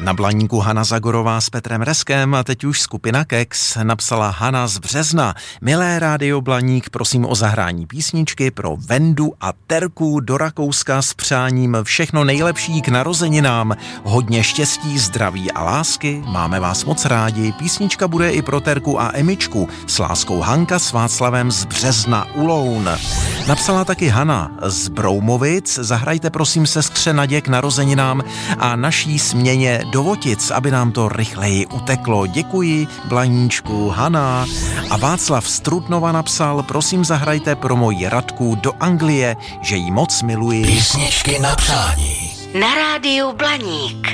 Na Blaníku Hana Zagorová s Petrem Reskem a teď už skupina Keks napsala Hana z Března. Milé Rádio Blaník, prosím o zahrání písničky pro Vendu a Terku do Rakouska s přáním všechno nejlepší k narozeninám. Hodně štěstí, zdraví a lásky. Máme vás moc rádi. Písnička bude i pro Terku a Emičku. S láskou Hanka s Václavem z Března u Loun. Napsala taky Hana z Broumovic. Zahrajte prosím sestře Nadě k narozeninám a naší směně do Votic, aby nám to rychleji uteklo. Děkuji, Blaníčku, Hana. A Václav z Trutnova napsal, prosím zahrajte pro moji Radku do Anglie, že jí moc miluji. Písničky na přání. Na rádiu Blaník.